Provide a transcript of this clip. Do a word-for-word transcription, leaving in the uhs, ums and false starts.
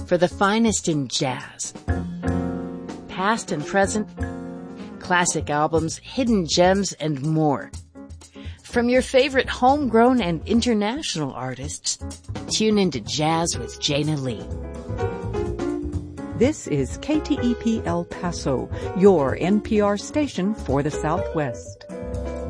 for the finest in jazz. Past and present, classic albums, hidden gems, and more. From your favorite homegrown and international artists, tune into Jazz with Jana Lee. This is K T E P El Paso, your N P R station for the Southwest.